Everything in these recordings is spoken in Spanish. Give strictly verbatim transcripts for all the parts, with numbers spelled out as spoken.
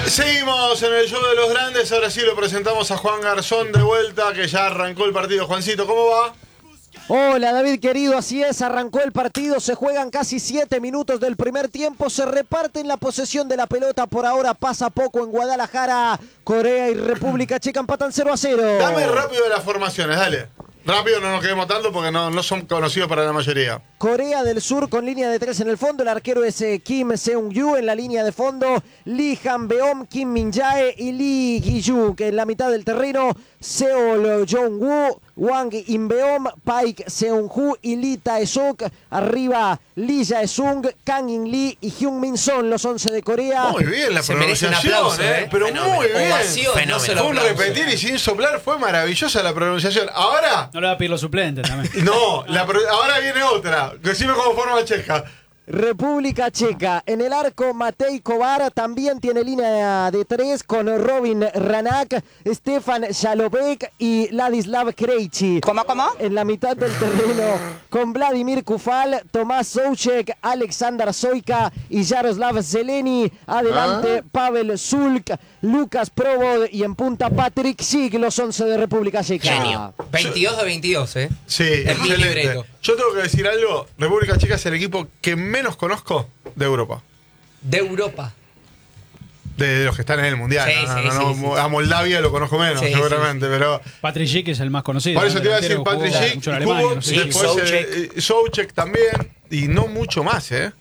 Seguimos en el show de los grandes. Ahora sí lo presentamos a Juan Garzón de vuelta, que ya arrancó el partido. Juancito, ¿cómo va? Hola David querido, así es, arrancó el partido, se juegan casi siete minutos del primer tiempo, se reparten la posesión de la pelota, por ahora pasa poco en Guadalajara, Corea y República Checa empatan cero a cero. Dame rápido las formaciones, dale. Rápido, no nos quedemos tanto porque no, no son conocidos para la mayoría. Corea del Sur con línea de tres en el fondo, el arquero es eh, Kim Seung-yu, en la línea de fondo Lee Han-beom, Kim Min-jae y Lee Gi-yu, que en la mitad del terreno Seol Jong-woo, Wang In-beom, Paik Seung-hu y Lee Tae-suk, arriba Lee Jae-sung, Kang In-lee y Hyun Min-son, los once de Corea. Muy bien la Se merece un pronunciación, aplauso, eh, ¿eh? pero Fenómeno. muy bien. Ovación, Fenómeno. no se lo Fue un aplauso. repetir y sin soplar, fue maravillosa la pronunciación. Ahora, No le va a pedir los suplentes también. no, la pro- ahora viene otra. Decime cómo forma checa. República Checa, en el arco Matej Kovar, también tiene línea de tres con Robin Ranak, Stefan Jalobek y Ladislav Krejci. ¿Cómo, cómo? En la mitad del terreno con Vladimir Kufal, Tomás Soucek, Alexander Soika y Jaroslav Zeleny. Adelante Pavel Sulk, Lucas Probod y en punta Patrick Schick, los once de República Checa. Genio. veintidós de veintidós, ¿eh? Sí, Es mi excelente. libreto. Yo tengo que decir algo. República Checa es el equipo que menos conozco de Europa. De Europa. De, de los que están en el Mundial. Sí, No, sí, no, no, sí, sí, a Moldavia lo conozco menos, Sí, seguramente, pero... Patrick Schick es el más conocido. Por eso ¿no? te iba a decir Delantero, Patrick jugó Schick, mucho en y Alemania, Kubo, no sé. Sí, después Soucek. eh, eh, Soucek también, y no mucho más, ¿eh?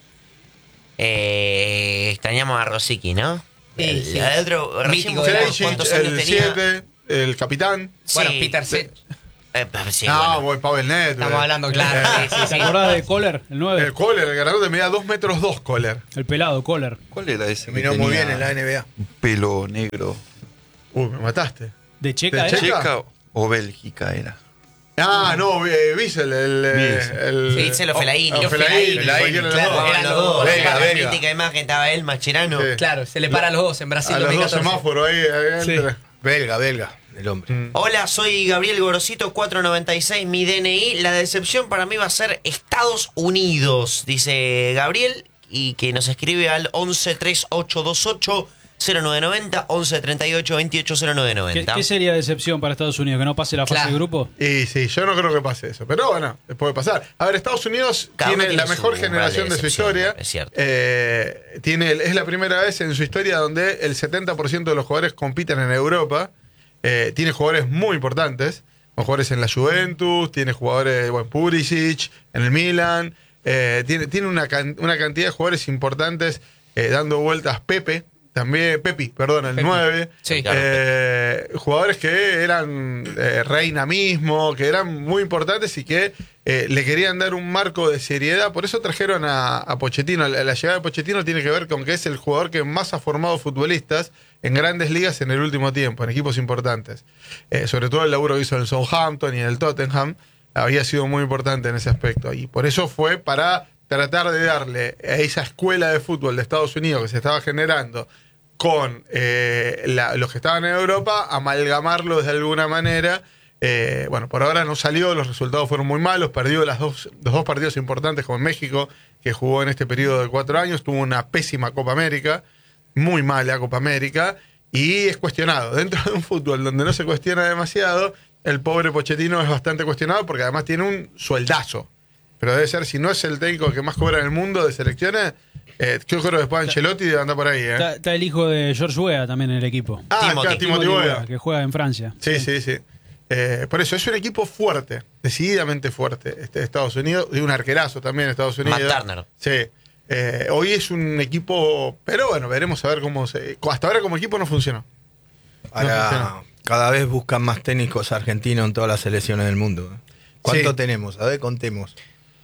Eh, extrañamos a Rosicky, ¿no? Sí, el, sí. el otro, recién Mítico murió, de la- Krejci, ¿cuántos años el tenía? siete, el capitán. Bueno, Sí. Peter Se- Eh, sí, Ah, bueno. voy, Pavel Nedved. Estamos hablando, claro. Eh, Sí, sí, ¿Te sí. acordás de Kohler, el nueve? El Kohler, el ganador de media dos metros dos, Kohler. El pelado, Kohler. ¿Cuál era ese? que Terminó muy tenía bien en la N B A. un pelo negro. Uy, me mataste. De Checa, ¿De ¿era? Checa? ¿Checa o Bélgica era? Ah, no, eh, Wiesel, el... eh, Wiesel. el Sí, dice los oh, Fellaini. oh, Los Fellaini, Fellaini, cualquiera de los claro, dos. eran los dos. Belga, Belga, la belga. mítica imagen estaba él, Mascherano. Sí. Claro, se le para a los dos en Brasil A los dos dos mil catorce. semáforos ahí, ahí Sí. entre. Belga, belga, el hombre. Hola, soy Gabriel Gorosito, cuatro noventa y seis, mi D N I. La decepción para mí va a ser Estados Unidos, dice Gabriel, y que nos escribe al once treinta y ocho veintiocho cero nueve noventa, once treinta y ocho veintiocho cero nueve ¿Qué, noventa. qué sería decepción para Estados Unidos? ¿Que no pase la fase Claro. de grupo? Y sí, yo no creo que pase eso, pero bueno, puede pasar. A ver, Estados Unidos Cada uno tiene tiene la mejor su generación grado de de su decepción, historia. es cierto. Eh, tiene, es la primera vez en su historia donde el setenta por ciento de los jugadores compiten en Europa. Eh, tiene jugadores muy importantes, con jugadores en la Juventus, tiene jugadores, bueno, Pulisic, en el Milan. Eh, tiene tiene una, can- una cantidad de jugadores importantes eh, dando vueltas. Pepe, también, Pepi, perdón, el Pepi. nueve. Sí. Claro, Eh, jugadores que eran eh, Reina mismo, que eran muy importantes y que eh, le querían dar un marco de seriedad. Por eso trajeron a, a Pochettino. La, la llegada de Pochettino tiene que ver con que es el jugador que más ha formado futbolistas en grandes ligas en el último tiempo, en equipos importantes. Eh, sobre todo el laburo que hizo en el Southampton y en el Tottenham había sido muy importante en ese aspecto. Y por eso fue para tratar de darle a esa escuela de fútbol de Estados Unidos que se estaba generando con eh, la- los que estaban en Europa, amalgamarlos de alguna manera. Eh, bueno, por ahora no salió, los resultados fueron muy malos, perdió las dos, los dos partidos importantes con México, que jugó en este periodo de cuatro años, tuvo una pésima Copa América, muy mala Copa América, y es cuestionado. Dentro de un fútbol donde no se cuestiona demasiado, el pobre Pochettino es bastante cuestionado porque además tiene un sueldazo. Pero debe ser, si no es el técnico que más cobra en el mundo de selecciones, eh, yo creo que después Ancelotti debe andar por ahí. ¿eh? Está, está el hijo de George Weah también en el equipo. Ah, Timothy. acá, Timothy Weah. Que juega en Francia. Sí, sí, sí. Eh, por eso es un equipo fuerte, decididamente fuerte, este de Estados Unidos, y un arquerazo también de Estados Unidos. Matt Turner. Sí. Eh, hoy es un equipo, pero bueno, veremos a ver cómo se. Hasta ahora como equipo no funcionó. Ahora, funciona. cada vez buscan más técnicos argentinos en todas las selecciones del mundo. ¿Cuánto Sí. tenemos? A ver, contemos.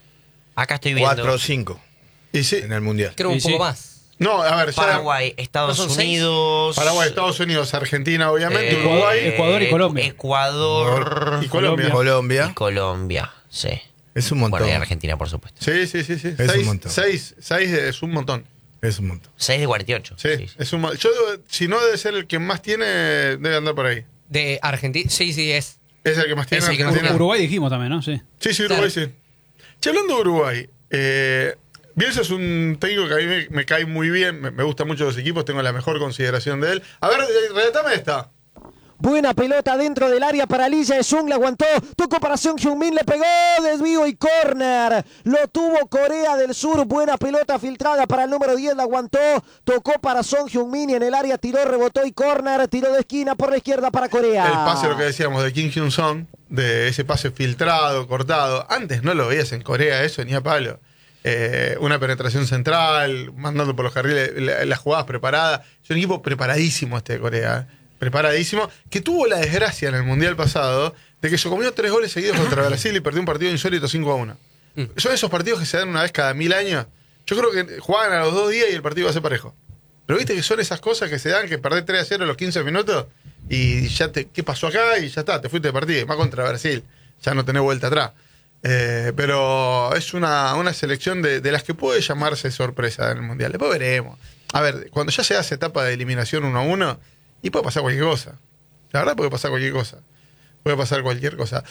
Acá estoy viendo Cuatro o cinco Y sí. en el Mundial. Creo un Sí, poco sí. más. No, a ver, ya. Paraguay, Estados ¿No son seis? Unidos. Paraguay, Estados Unidos, Argentina, obviamente, eh, Uruguay. Ecuador y Colombia. Ecuador Y Colombia. Colombia. y Colombia, sí. Es un montón. Bueno, y Argentina, por supuesto. Sí, sí, sí, sí. Es un seis, montón. Seis, seis es un montón. Es un montón. seis de cuarenta y ocho. Sí, Sí, sí. es un mo- Yo, si no debe ser el que más tiene, debe andar por ahí. De Argentina. Sí, sí, es. Es el que más tiene. Es el que más Argentina. tiene. Uruguay dijimos también, ¿no? Sí. Sí, sí, Uruguay Claro. sí. Che, hablando de Uruguay, eh, Bielsa es un técnico que a mí me, me cae muy bien, me, me gusta mucho los equipos, tengo la mejor consideración de él. A ver, eh, relatame esta. Buena pelota dentro del área para Lee Jae-sung, le aguantó, tocó para Son Heung-min, le pegó, desvío y córner. Lo tuvo Corea del Sur, buena pelota filtrada para el número diez, la aguantó, tocó para Son Heung-min y en el área tiró, rebotó y córner, tiró de esquina por la izquierda para Corea. El pase, lo que decíamos, de Kim Hyun-song, de ese pase filtrado, cortado. Antes no lo veías en Corea eso, ni a palo. Eh, una penetración central, mandando por los carriles, la- las jugadas preparadas. Es un equipo preparadísimo este de Corea, ¿eh? Preparadísimo, que tuvo la desgracia en el Mundial pasado de que se comió tres goles seguidos contra Brasil y perdió un partido insólito cinco a uno. Mm. Son esos partidos que se dan una vez cada mil años. Yo creo que juegan a los dos días y el partido va a ser parejo. Pero viste que son esas cosas que se dan, que perdés tres a cero a los quince minutos y ya te, ¿qué pasó acá? Y ya está, te fuiste de partido. Y más contra Brasil, ya no tenés vuelta atrás. Eh, pero es una, una selección de, de las que puede llamarse sorpresa en el Mundial. Después veremos. A ver, cuando ya se hace etapa de eliminación uno a uno, y puede pasar cualquier cosa. La verdad puede pasar cualquier cosa. Puede pasar cualquier cosa.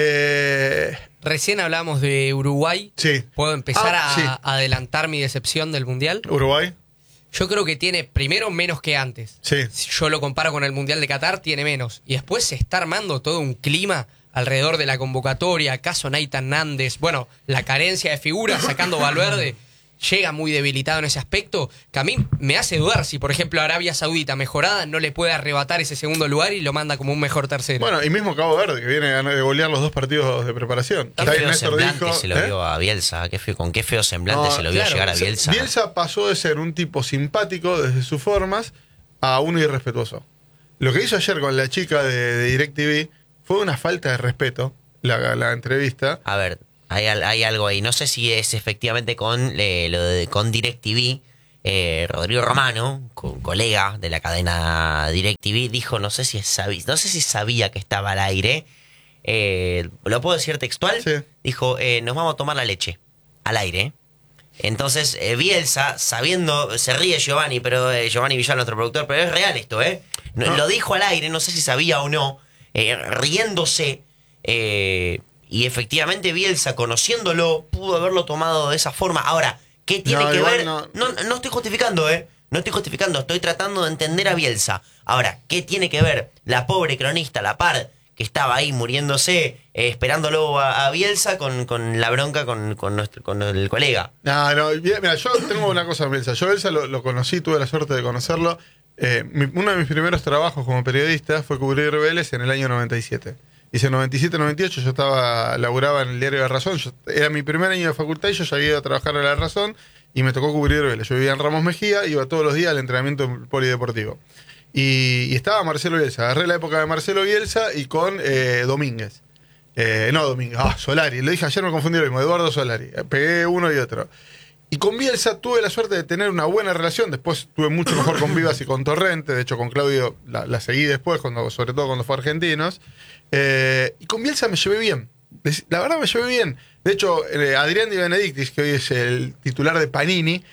Eh, Recién hablamos de Uruguay. sí. ¿Puedo empezar Ah, a sí. adelantar mi decepción del Mundial? Uruguay. Yo creo que tiene, primero, menos que antes. Sí. Si yo lo comparo con el Mundial de Qatar, tiene menos. Y después se está armando todo un clima alrededor de la convocatoria. Caso Nathan Nández. Bueno, la carencia de figuras sacando Valverde. Llega muy debilitado en ese aspecto, que a mí me hace dudar si, por ejemplo, Arabia Saudita mejorada no le puede arrebatar ese segundo lugar y lo manda como un mejor tercero. Bueno, y mismo Cabo Verde, que viene a ganar- de golear los dos partidos de preparación. Qué Ahí feo Néstor semblante dijo, se lo ¿eh? vio a Bielsa. Qué feo, con qué feo semblante No, se lo vio claro, llegar a Se- Bielsa. Bielsa pasó de ser un tipo simpático desde sus formas a uno irrespetuoso. Lo que hizo ayer con la chica de, de DirecTV fue una falta de respeto, la, la entrevista. A ver, hay, al- hay algo ahí. No sé si es efectivamente con eh, lo de con DirecTV. Eh, Rodrigo Romano, co- colega de la cadena DirecTV, dijo, no sé si sabía, no sé si sabía que estaba al aire. Eh, ¿Lo puedo decir textual? Sí. Dijo, eh, nos vamos a tomar la leche al aire. Entonces, eh, Bielsa, sabiendo, se ríe Giovanni, pero eh, Giovanni Villar, nuestro productor, pero es real esto, ¿eh? No- No. Lo dijo al aire, no sé si sabía o no, eh, riéndose. eh, y efectivamente Bielsa, conociéndolo, pudo haberlo tomado de esa forma. Ahora, ¿qué tiene No, que igual ver? no. No, no estoy justificando, ¿eh? No estoy justificando, estoy tratando de entender a Bielsa. Ahora, ¿qué tiene que ver la pobre cronista, la par, que estaba ahí muriéndose, eh, esperándolo a, a Bielsa con, con la bronca con, con, nuestro, con el colega? No, no, bien, mira, yo tengo una cosa con Bielsa. Yo Bielsa lo, lo conocí, tuve la suerte de conocerlo. Eh, mi- uno de mis primeros trabajos como periodista fue cubrir Vélez en el año noventa y siete. Hice noventa y siete noventa y ocho, yo estaba, laburaba en el diario La Razón. Yo- era mi primer año de facultad y yo ya había ido a trabajar a La Razón y me tocó cubrir Vélez. Yo vivía en Ramos Mejía, iba todos los días al entrenamiento polideportivo. Y, y estaba Marcelo Bielsa. Agarré la época de Marcelo Bielsa y con eh, Domínguez. Eh, no, Domínguez, ah, Solari. Lo dije ayer, me confundí lo mismo, Eduardo Solari. Eh, Pegué uno y otro. Y con Bielsa tuve la suerte de tener una buena relación. Después tuve mucho mejor con Vivas y con Torrente. De hecho, con Claudio la, la seguí después, cuando, sobre todo cuando fue a Argentinos. Eh, y con Bielsa me llevé bien. Des- La verdad me llevé bien. De hecho, eh, Adrián Di Benedictis, que hoy es el titular de Panini,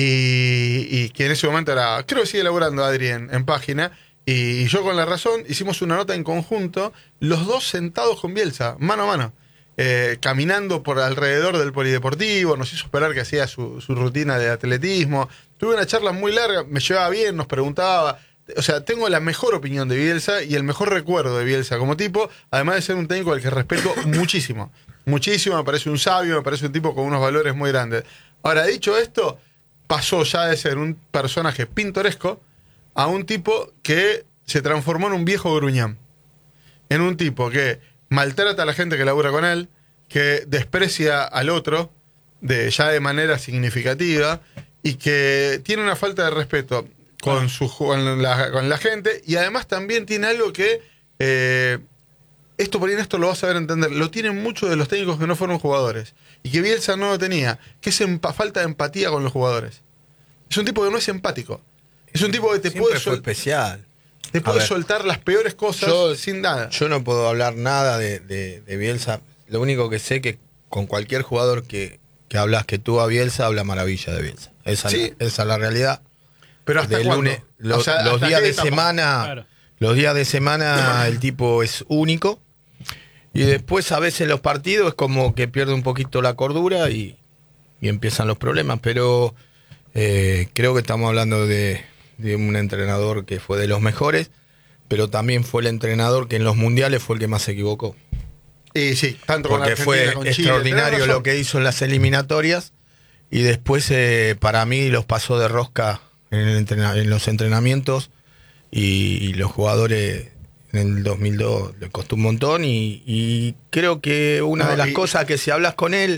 y, y que en ese momento era, creo que sigue laburando Adrián en página, y, y yo con La Razón hicimos una nota en conjunto, los dos sentados con Bielsa, mano a mano. Eh, caminando por alrededor del polideportivo, nos hizo esperar que hacía su, su rutina de atletismo. Tuve una charla muy larga, me llevaba bien, nos preguntaba. O sea, tengo la mejor opinión de Bielsa y el mejor recuerdo de Bielsa como tipo, además de ser un técnico al que respeto muchísimo. Muchísimo, me parece un sabio, me parece un tipo con unos valores muy grandes. Ahora, dicho esto, pasó ya de ser un personaje pintoresco a un tipo que se transformó en un viejo gruñán. En un tipo que maltrata a la gente que labura con él, que desprecia al otro de, ya de manera significativa y que tiene una falta de respeto con, su, con, la, con la gente, y además también tiene algo que, eh, esto por ahí esto lo vas a saber entender, lo tienen muchos de los técnicos que no fueron jugadores y que Bielsa no lo tenía, que es empa- falta de empatía con los jugadores. Es un tipo que no es empático. Es un tipo que te Siempre puede, fue sol- especial. te A puede ver, soltar las peores cosas yo- sin nada. Yo no puedo hablar nada de, de, de Bielsa. Lo único que sé que con cualquier jugador que, que hablas que tú a Bielsa, habla maravilla de Bielsa. Esa, Sí. es la- esa es la realidad. Pero hasta De cuándo? lunes, lo- O sea, los ¿hasta días qué de etapa? semana, Claro. los días de semana el tipo es único. Y después a veces los partidos es como que pierde un poquito la cordura y, y empiezan los problemas, pero eh, creo que estamos hablando de, de un entrenador que fue de los mejores, pero también fue el entrenador que en los mundiales fue el que más se equivocó. Y sí, tanto con Porque Argentina, fue con Chile, extraordinario tenés razón. lo que hizo en las eliminatorias y después eh, para mí los pasó de rosca en, el entrena- en los entrenamientos y, y los jugadores en el dos mil dos le costó un montón y, y creo que una No, de las y- cosas que si hablas con él,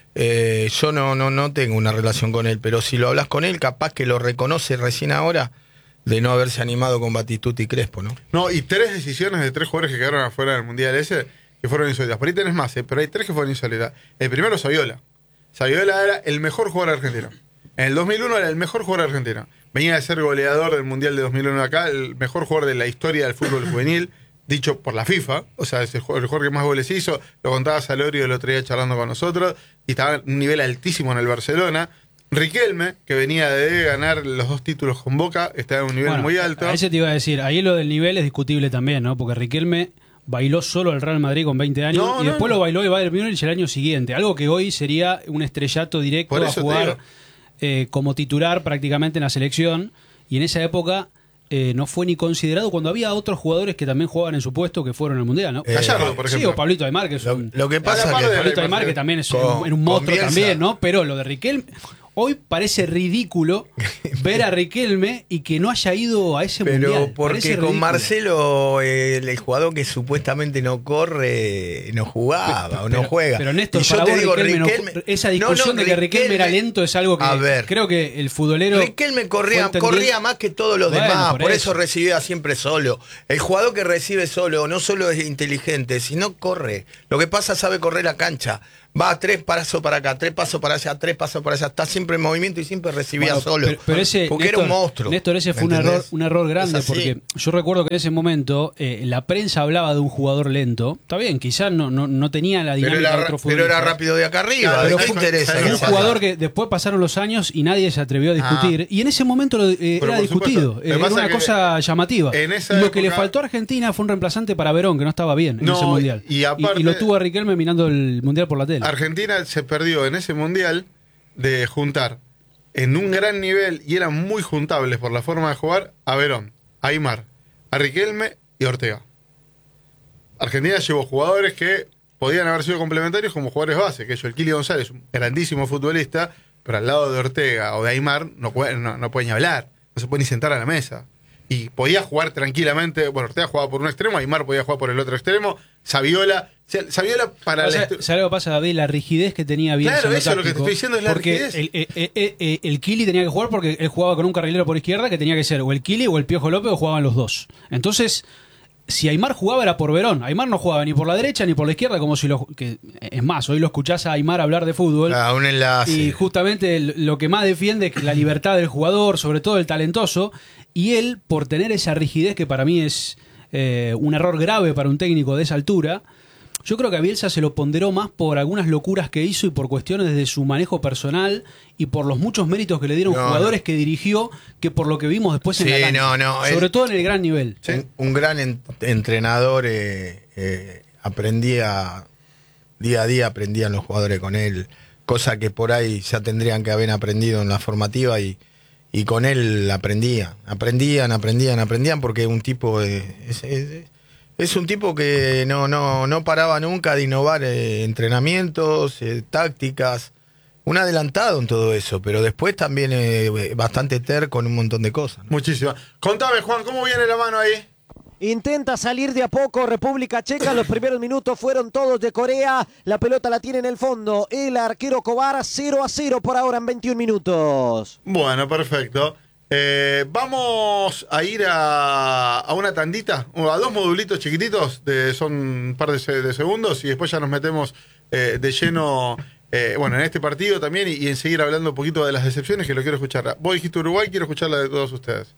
eh, yo no, no, no tengo una relación con él, pero si lo hablas con él capaz que lo reconoce recién ahora de no haberse animado con Batistuta y Crespo, ¿no? No, y tres decisiones de tres jugadores que quedaron afuera del Mundial ese que fueron insólitas. Por ahí tenés más, ¿eh? Pero hay tres que fueron insólitas. El primero, Saviola. Saviola era el mejor jugador argentino. En el dos mil uno era el mejor jugador argentino. Venía de ser goleador del Mundial de dos mil uno acá, el mejor jugador de la historia del fútbol juvenil, dicho por la FIFA. O sea, es el jugador, el jugador que más goles hizo. Lo contaba Salorio el otro día charlando con nosotros. Y estaba en un nivel altísimo en el Barcelona. Riquelme, que venía de ganar los dos títulos con Boca, está en un nivel Bueno, muy alto. A ese te iba a decir, ahí lo del nivel es discutible también, ¿no? Porque Riquelme bailó solo al Real Madrid con veinte años No, y no, después no. lo bailó el Bayern Múnich el año siguiente. Algo que hoy sería un estrellato directo Por a eso te jugar digo. eh, como titular prácticamente en la selección. Y en esa época eh, no fue ni considerado cuando había otros jugadores que también jugaban en su puesto que fueron al Mundial, ¿no? Eh, Gallardo, por Sí, ejemplo. o Pablito Aymar, que es Lo, un... lo que pasa A la es par que de- Pablito Aymar, que también es Con- un, era un con monstruo Bielsa. también, ¿no? Pero lo de Riquelme, hoy parece ridículo ver a Riquelme y que no haya ido a ese Pero mundial. porque Parece con ridículo. Marcelo, eh, el jugador que supuestamente no corre, no jugaba Pero- o no pero- juega. Pero Néstor, Y yo para te vos, digo, Riquelme no- Riquelme- esa no, discusión no, de que Riquelme era lento es algo que A ver, creo que el futbolero... Riquelme corría, fue entendiendo- corría más que todos los Bueno, demás, por por, eso. eso. recibía siempre solo. El jugador que recibe solo no solo es inteligente, sino corre. Lo que pasa sabe correr la cancha. Va tres pasos para acá, tres pasos para allá, tres pasos para allá. Está siempre en movimiento y siempre recibía Bueno, solo. Pero, pero ese, porque Néstor, era un monstruo. Néstor, ese fue ¿me un error, entendés? un error grande, Es así. porque yo recuerdo que en ese momento eh, la prensa hablaba de un jugador lento. Está bien, quizás no, no, no tenía la Pero dinámica era, de otro pero era futbolista. rápido de acá arriba. Claro, ¿De pero qué fue- interesa? ¿sabes Un qué pasa? jugador que después pasaron los años y nadie se atrevió a discutir. Y en ese momento lo, eh, Pero era por discutido. supuesto. Lo que Eh, era pasa una que cosa llamativa. en esa Lo que le época- faltó a Argentina fue un reemplazante para Verón, que no estaba bien en No, ese mundial. y aparte- y lo tuvo a Riquelme mirando el mundial por la tele. Argentina se perdió en ese mundial de juntar en un gran nivel y eran muy juntables por la forma de jugar a Verón, a Aymar, a Riquelme y Ortega. Argentina llevó jugadores que podían haber sido complementarios como jugadores base, que es el Kili González, un grandísimo futbolista, pero al lado de Ortega o de Aymar no, puede- no, no puede ni hablar, no se puede ni sentar a la mesa. Y podía jugar tranquilamente, bueno, Ortega jugaba por un extremo, Aymar podía jugar por el otro extremo, Saviola, Saviola para Pasa- la estu- ¿Sabes lo que pasa, David? La rigidez que tenía Bielsa. Claro, en eso es lo que te táctico. estoy diciendo, es la porque rigidez. el, eh, eh, eh, eh, el Kili tenía que jugar porque él jugaba con un carrilero por izquierda que tenía que ser o el Kili o el Piojo López o jugaban los dos. Entonces, si Aymar jugaba era por Verón. Aymar no jugaba ni por la derecha ni por la izquierda, como si lo. Que, es más, hoy lo escuchás a Aymar hablar de fútbol. Ah, un enlace. Y justamente el- lo que más defiende es la libertad del jugador, sobre todo el talentoso, y él, por tener esa rigidez que para mí es eh, un error grave para un técnico de esa altura, yo creo que a Bielsa se lo ponderó más por algunas locuras que hizo y por cuestiones de su manejo personal y por los muchos méritos que le dieron No, jugadores no. que dirigió que por lo que vimos después en Sí, la cancha. no, no, Sobre él- todo en el gran nivel. Un, un gran en- entrenador, eh, eh, aprendía, día a día aprendían los jugadores con él, cosa que por ahí ya tendrían que haber aprendido en la formativa y, y con él aprendían, aprendían, aprendían, aprendían, porque un tipo eh, es, es- es un tipo que no, no, no paraba nunca de innovar eh, entrenamientos, eh, tácticas, un adelantado en todo eso, pero después también eh, bastante terco en un montón de cosas, ¿no? Muchísimo. Contame, Juan, ¿cómo viene la mano ahí? Intenta salir de a poco República Checa. Los primeros minutos fueron todos de Corea. La pelota la tiene en el fondo el arquero Kovar. cero a cero por ahora en veintiún minutos. Bueno, perfecto. Eh, vamos a ir a, a una tandita, o a dos modulitos chiquititos, de, son un par de, se- de segundos, y después ya nos metemos eh, de lleno, eh, bueno, en este partido también, y, y en seguir hablando un poquito de las decepciones, que lo quiero escuchar. Vos dijiste Uruguay, quiero escucharla de todos ustedes.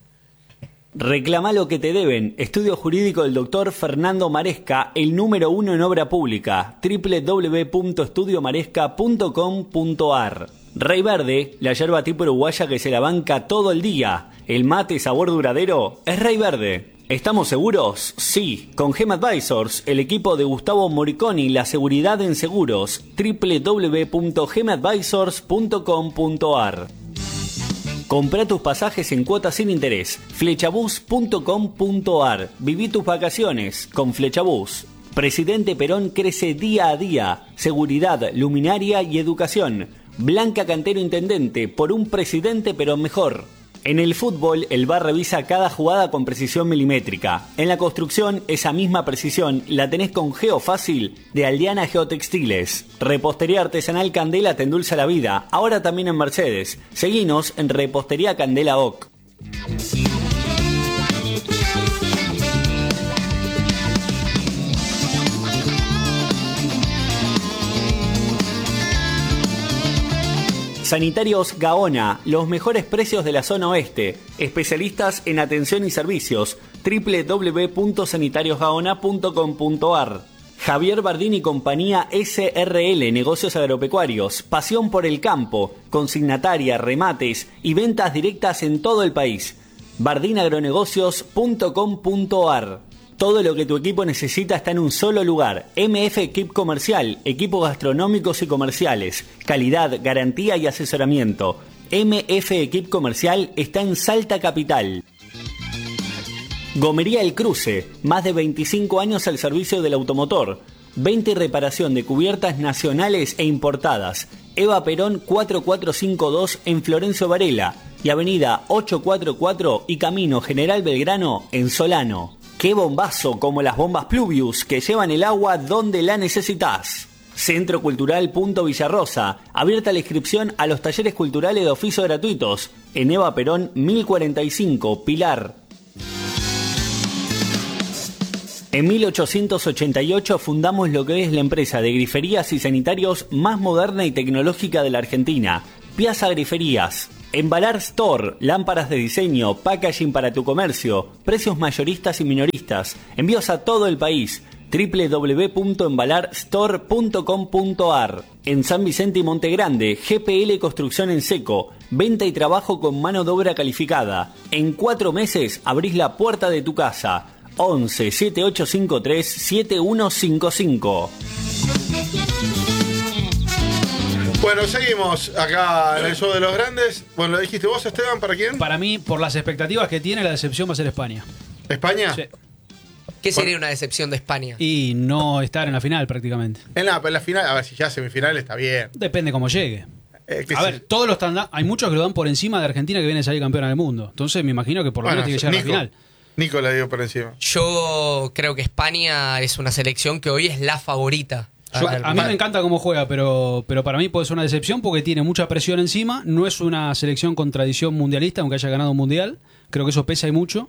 Reclama lo que te deben. Estudio jurídico del doctor Fernando Maresca, el número uno en obra pública. doble u doble u doble u punto estudio maresca punto com punto a r. Rey Verde, la yerba tipo uruguaya que se la banca todo el día. El mate sabor duradero es Rey Verde. ¿Estamos seguros? Sí. Con Gem Advisors, el equipo de Gustavo Moriconi, la seguridad en seguros. doble u doble u doble u punto gem advisors punto com punto a r. Comprá tus pasajes en cuotas sin interés. flechabus punto com punto a r. Viví tus vacaciones con Flechabus. Presidente Perón crece día a día. Seguridad, luminaria y educación. Blanca Cantero Intendente, por un presidente Perón mejor. En el fútbol, el V A R revisa cada jugada con precisión milimétrica. En la construcción, esa misma precisión la tenés con Geofácil de Aldeana Geotextiles. Repostería artesanal Candela te endulza la vida, ahora también en Mercedes. Seguinos en Repostería Candela O C. Sanitarios Gaona, los mejores precios de la zona oeste. Especialistas en atención y servicios. doble u doble u doble u punto sanitarios gaona punto com punto a r. Javier Bardín y compañía S R L, negocios agropecuarios. Pasión por el campo. Consignataria, remates y ventas directas en todo el país. bardin agronegocios punto com punto a r. Todo lo que tu equipo necesita está en un solo lugar. M F Equip Comercial, equipos gastronómicos y comerciales, calidad, garantía y asesoramiento. M F Equip Comercial está en Salta Capital. Gomería El Cruce, más de veinticinco años al servicio del automotor. Venta y reparación de cubiertas nacionales e importadas. Eva Perón cuatro cuatro cinco dos en Florencio Varela y Avenida ochocientos cuarenta y cuatro y Camino General Belgrano en Solano. ¡Qué bombazo! Como las bombas Pluvius que llevan el agua donde la necesitas. Centro Cultural Punto Villarrosa. Abierta la inscripción a los talleres culturales de oficio gratuitos. En Eva Perón mil cuarenta y cinco, Pilar. En mil ochocientos ochenta y ocho fundamos lo que es la empresa de griferías y sanitarios más moderna y tecnológica de la Argentina. Piazza Griferías. Embalar Store, lámparas de diseño, packaging para tu comercio, precios mayoristas y minoristas, envíos a todo el país. doble u doble u doble u punto embalar store punto com punto a r. En San Vicente y Monte Grande, G P L Construcción en Seco, venta y trabajo con mano de obra calificada. En cuatro meses abrís la puerta de tu casa. once, siete ocho cinco tres, siete uno cinco cinco. Bueno, seguimos acá en el show de los grandes. Bueno, lo dijiste vos, Esteban, ¿para quién? Para mí, por las expectativas que tiene, la decepción va a ser España. ¿España? Sí. ¿Qué sería una decepción de España? Y no estar en la final prácticamente. En la, en la final, a ver, si ya semifinal está bien. Depende cómo llegue. Eh, a ver, todos los tanda- hay muchos que lo dan por encima de Argentina que viene a salir campeona del mundo. Entonces me imagino que por lo Bueno, menos tiene que llegar Nico, a la final. Nico la dio por encima. Yo creo que España es una selección que hoy es la favorita. Yo- a mí me encanta cómo juega, pero, pero para mí puede ser una decepción porque tiene mucha presión encima. No es una selección con tradición mundialista, aunque haya ganado un mundial. Creo que eso pesa y mucho.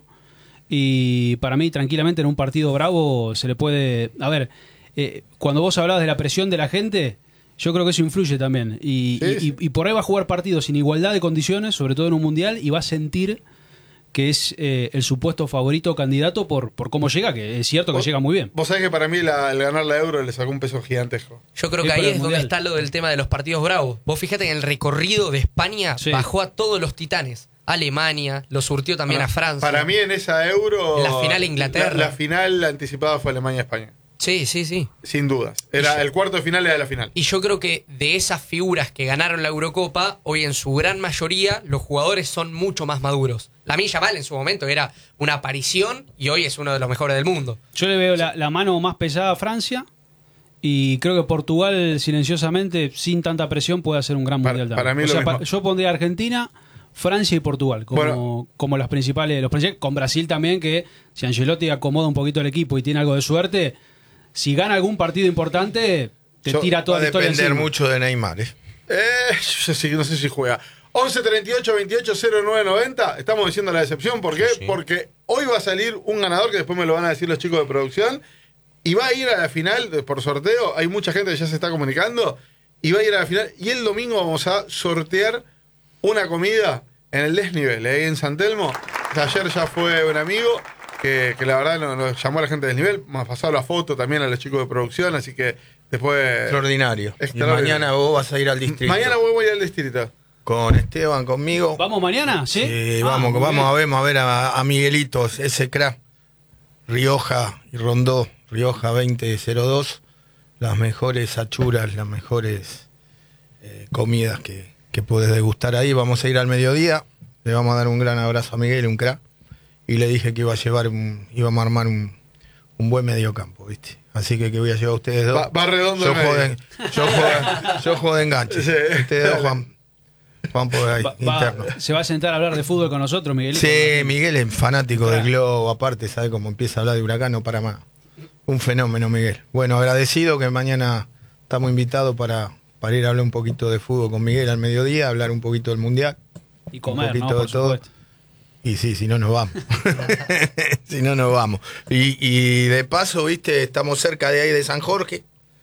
Y para mí, tranquilamente, en un partido bravo se le puede... A ver, eh, cuando vos hablabas de la presión de la gente, yo creo que eso influye también. Y, Sí, y- sí. y por ahí va a jugar partidos sin igualdad de condiciones, sobre todo en un mundial, y va a sentir que es eh, el supuesto favorito o candidato por, por cómo llega, que es cierto que Vos- llega muy bien. Vos sabés que para mí la- el ganar la Euro le sacó un peso gigantesco. Yo creo Sí, que ahí pero el es donde Mundial. está lo del tema de los partidos bravos. Vos fíjate que en el recorrido de España Sí. bajó a todos los titanes. Alemania, lo surtió también Para- a Francia. Para mí en esa Euro... La final Inglaterra. La, la final anticipada fue Alemania-España. Sí, sí, sí. Sin dudas. Era el cuarto de final era la final. Y yo creo que de esas figuras que ganaron la Eurocopa, hoy en su gran mayoría los jugadores son mucho más maduros. Lamine Yamal en su momento era una aparición y hoy es uno de los mejores del mundo. Yo le veo la, la mano más pesada a Francia y creo que Portugal silenciosamente, sin tanta presión, puede hacer un gran Para- mundial para también. mí O lo sea, mismo. pa- yo pondría Argentina, Francia y Portugal como, Bueno. como las principales, los principales, con Brasil también, que si Ancelotti acomoda un poquito el equipo y tiene algo de suerte, si gana algún partido importante, te Yo- tira toda va la a historia depender encima. mucho de Neymar, ¿eh? Eh, yo sí, no sé si juega. once treinta y ocho veintiocho cero nueve noventa. Estamos diciendo la decepción. ¿Por qué? Porque hoy va a salir un ganador que después me lo van a decir los chicos de producción. Y va a ir a la final de- por sorteo. Hay mucha gente que ya se está comunicando. Y va a ir a la final. Y el domingo vamos a sortear una comida en el desnivel, ahí en San Telmo. Ayer ya fue un amigo que, que la verdad nos, nos llamó a la gente del desnivel. Nos pasó la foto también a los chicos de producción. Así que después. Extraordinario. Y Extraordinario. mañana vos vas a ir al distrito. Mañana voy a ir al distrito. Con Esteban, conmigo. ¿Vamos mañana? Sí, Sí, Ah, vamos, muy vamos bien. a ver, vamos a ver a, a Miguelitos, ese crack. Rioja y Rondó, Rioja veinte cero dos, las mejores achuras, las mejores eh, comidas que, que puedes degustar ahí. Vamos a ir al mediodía, le vamos a dar un gran abrazo a Miguel, un crack, y le dije que iba a llevar un, íbamos a armar un, un buen mediocampo, ¿viste? Así que que voy a llevar a ustedes dos. Va, va redondo yo, el juego medio. de, yo, juego, yo juego de enganche. Sí. Ustedes dos van, van por ahí, Va- va- interno. se va a sentar a hablar de fútbol con nosotros, Miguel. Sí, Miguel es fanático Claro. del globo, aparte, sabe cómo empieza a hablar de Huracán, no para más. Un fenómeno, Miguel. Bueno, agradecido que mañana estamos invitados para, para ir a hablar un poquito de fútbol con Miguel al mediodía, hablar un poquito del Mundial. Y comer, un ¿no? poquito Por de todo. supuesto. Y sí, si no nos vamos. Si no nos vamos. Y, y de paso, viste, estamos cerca de ahí de San Jorge,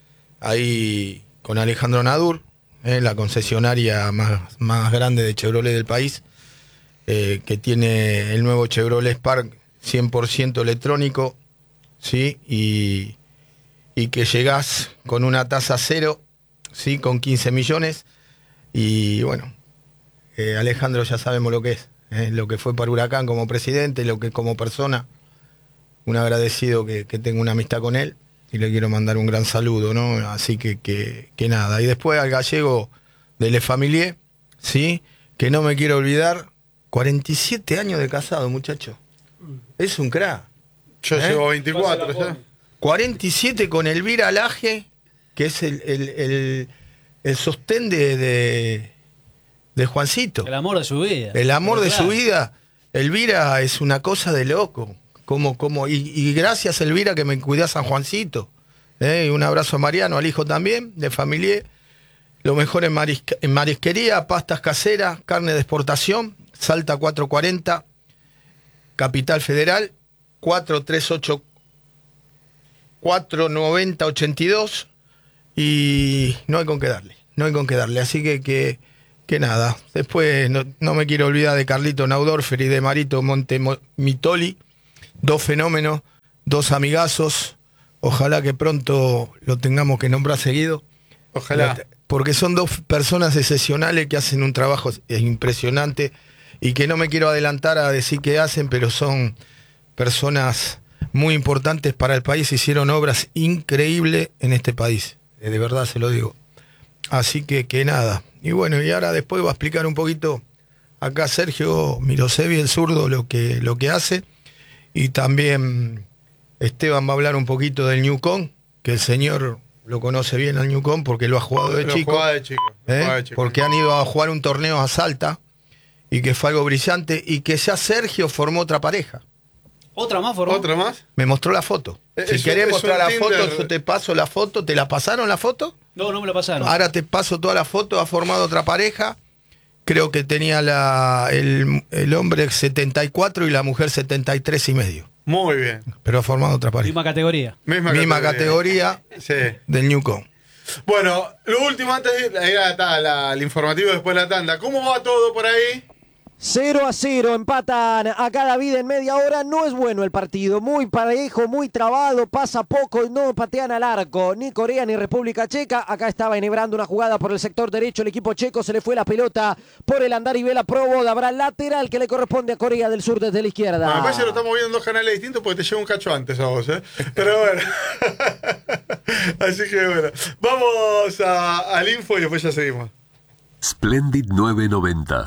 ahí con Alejandro Nadur, eh, la concesionaria más, más grande de Chevrolet del país, eh, que tiene el nuevo Chevrolet Spark cien por ciento electrónico, ¿sí? Y, y que llegás con una tasa cero, ¿sí? Con quince millones. Y bueno, eh, Alejandro ya sabemos lo que es. Eh, lo que fue para Huracán como presidente, lo que como persona, un agradecido que, que tengo una amistad con él y le quiero mandar un gran saludo, ¿no? Así que, que, que nada. Y después al gallego de Le Familier, ¿sí? Que no me quiero olvidar, cuarenta y siete años de casado, muchacho. Es un crack. Yo ¿Eh? llevo veinticuatro, ya. cuarenta y siete con Elvira Laje, que es el, el, el, el sostén de, de, de Juancito. El amor de su vida. El amor Pero de claro. su vida. Elvira es una cosa de loco. Como, como, y, y gracias, Elvira, que me cuidás a San Juancito. ¿Eh? Y un abrazo a Mariano, al hijo también, de Familier. Lo mejor en, marisca- en marisquería, pastas caseras, carne de exportación, Salta cuatrocientos cuarenta, Capital Federal, cuatro tres ocho, cuatro nueve cero, ochenta y dos. Y no hay con qué darle. No hay con qué darle. Así que, que, que nada. Después no, no me quiero olvidar de Carlito Naudorfer y de Marito Montemitoli. Dos fenómenos, dos amigazos. Ojalá que pronto lo tengamos que nombrar seguido. Ojalá. Porque son dos personas excepcionales que hacen un trabajo impresionante y que no me quiero adelantar a decir qué hacen, pero son personas muy importantes para el país. Hicieron obras increíbles en este país. De verdad se lo digo. Así que, que nada. Y bueno, y ahora después va a explicar un poquito acá Sergio Mirosevi, el zurdo, lo que, lo que hace. Y también Esteban va a hablar un poquito del Newcom, que el señor lo conoce bien al Newcom porque lo ha jugado de Lo chico. jugaba de chico, lo ¿eh? jugaba de chico. Porque han ido a jugar un torneo a Salta y que fue algo brillante y que ya Sergio formó otra pareja. ¿Otra más, formó? ¿Otra más? Me mostró la foto. Es- si es querés un- es mostrar un la Tinder. foto, yo te paso la foto. ¿Te la pasaron la foto? No, no me la pasaron. Ahora te paso toda la foto. Ha formado otra pareja. Creo que tenía la, el, el hombre setenta y cuatro y la mujer setenta y tres y medio. Muy bien. Pero ha formado otra pareja. Misma categoría. Misma, Misma categoría Sí. del Newcom. Bueno, lo último antes de ir, ahí está la- el informativo después de la tanda. ¿Cómo va todo por ahí? cero a cero, empatan acá David en media hora. No es bueno el partido, muy parejo, muy trabado, pasa poco, no patean al arco, ni Corea ni República Checa. Acá estaba enhebrando una jugada por el sector derecho, el equipo checo se le fue la pelota por el andar y vela Probo, habrá lateral que le corresponde a Corea del Sur desde la izquierda. Bueno, me parece que lo estamos viendo en dos canales distintos porque te lleva un cacho antes a vos, ¿eh? Pero bueno. Así que bueno. Vamos a- al info y después ya seguimos. Splendid nueve noventa.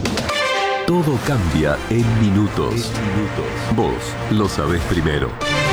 Todo cambia en minutos. Vos lo sabés primero.